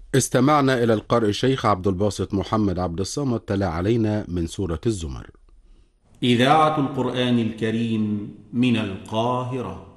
استمعنا إلى القارئ الشيخ عبد الباسط محمد عبد الصمد تلا علينا من سورة الزمر. إذاعة القرآن الكريم من القاهرة.